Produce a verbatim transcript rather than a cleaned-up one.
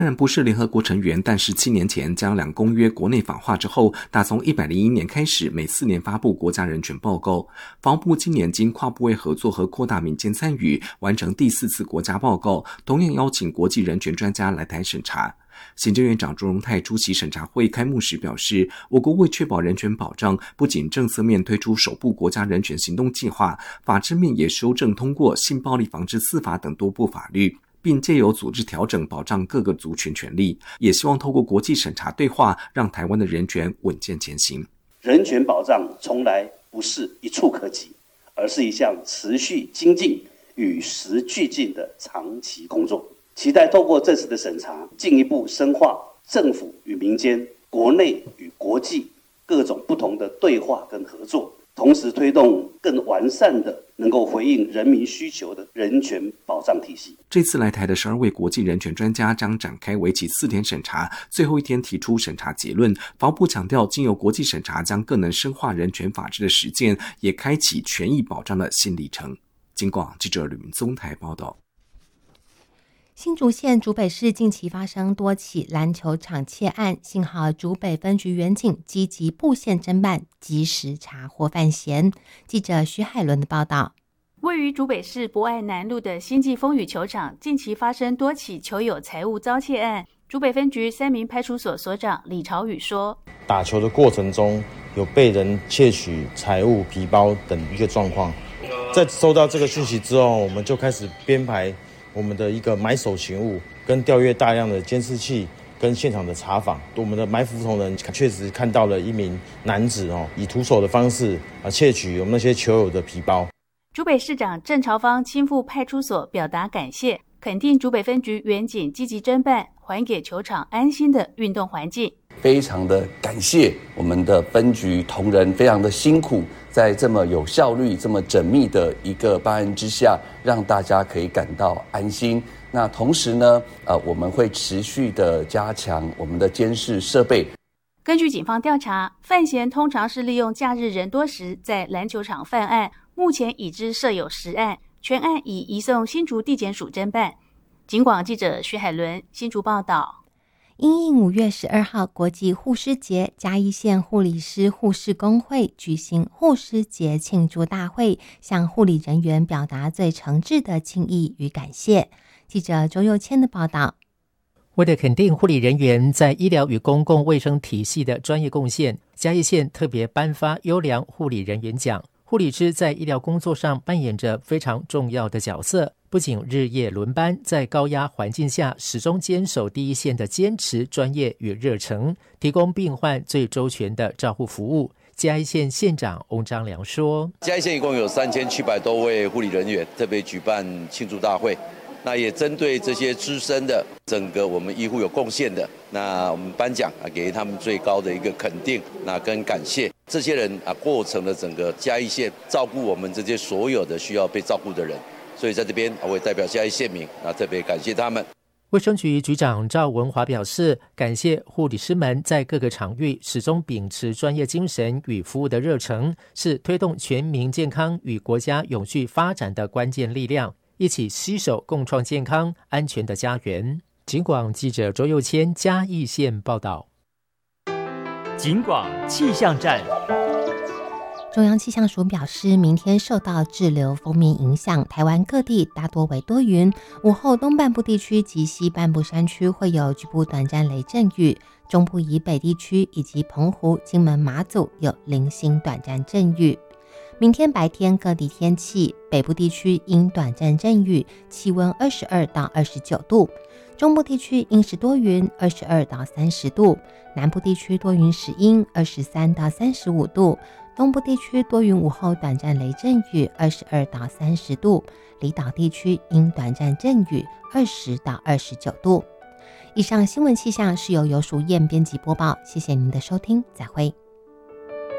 虽然不是联合国成员，但是七年前将两公约国内法化之后，打从一百零一年开始，每四年发布国家人权报告。防务部今年经跨部会合作和扩大民间参与，完成第四次国家报告，同样邀请国际人权专家来台审查。行政院长朱荣泰出席审查会开幕时表示，我国为确保人权保障，不仅政策面推出首部国家人权行动计划，法制面也修正通过性暴力防治司法等多部法律，并借由组织调整保障各个族群权利，也希望透过国际审查对话，让台湾的人权稳健前行。 人权保障从来不是一触可及，而是一项持续精进、与时俱进的长期工作。期待透过这次的审查，进一步深化政府与民间、国内与国际各种不同的对话跟合作，同时推动更完善的能够回应人民需求的人权保障体系。 这次来台的十二位国际人权专家将展开为期四天审查，最后一天提出审查结论。防务部强调，经由国际审查将更能深化人权法治的实践，也开启权益保障的新里程。警广记者吕明宗台报道。 新竹县竹北市近期发生多起篮球场窃案，幸好竹北分局员警积极布线侦办，及时查获犯嫌。记者徐海伦的报道。 位于竹北市博爱南路的星际风雨球场近期发生多起球友财物遭窃案。竹北分局三名派出所所长李朝宇说， 打球的过程中有被人窃取财物、皮包等一个状况。在收到这个讯息之后，我们就开始编排我们的一个埋手勤务，跟调阅大量的监视器跟现场的查访。我们的埋伏同仁确实看到了一名男子哦，以徒手的方式啊窃取我们那些球友的皮包。 竹北市长郑朝芳亲赴派出所表达感谢，肯定竹北分局员警积极侦办，还给球场安心的运动环境。 非常的感谢我们的分局同仁，非常的辛苦，在这么有效率、这么缜密的一个办案之下，让大家可以感到安心。那同时呢，呃，我们会持续的加强我们的监视设备。 根据警方调查，犯嫌通常是利用假日人多时在篮球场犯案，目前已知设有十案，全案已移送新竹地检署侦办。警广记者徐海伦新竹报道。 因应五月十二号国际护士节，嘉义县护理师护士工会举行护士节庆祝大会，向护理人员表达最诚挚的敬意与感谢。记者周佑谦的报道。 为了肯定护理人员在医疗与公共卫生体系的专业贡献，嘉义县特别颁发优良护理人员奖。护理师在医疗工作上扮演着非常重要的角色，不仅日夜轮班，在高压环境下始终坚守第一线的坚持、专业与热忱，提供病患最周全的照护服务。嘉义县县长翁章良说， 嘉义县一共有三千七百多位护理人员，特别举办庆祝大会，那也针对这些资深的整个我们医护有贡献的，那我们颁奖啊，给他们最高的一个肯定，那跟感谢。这些人啊，构成了整个嘉义县照顾我们这些所有的需要被照顾的人，所以在这边我也代表嘉义县民啊，特别感谢他们。 卫生局局长赵文华表示，感谢护理师们在各个场域始终秉持专业精神与服务的热忱，是推动全民健康与国家永续发展的关键力量，一起携手共创健康安全的家园。警广记者周佑谦嘉义县报道。 警广气象站。 中央气象署表示，明天受到滞留锋面影响，台湾各地大多为多云，午后东半部地区及西半部山区会有局部短暂雷阵雨，中部以北地区以及澎湖、金门、马祖有零星短暂阵雨。明天白天各地天气，北部地区因短暂阵雨，气温二十二到二十九度，中部地区阴时多云，二十二到三十度，南部地区多云时阴，二十三到三十五度，东部地区多云午后短暂雷阵雨，二十二到三十度，离岛地区因短暂阵雨，二十到二十九度。以上新闻气象是由游淑燕编辑播报，谢谢您的收听，再会。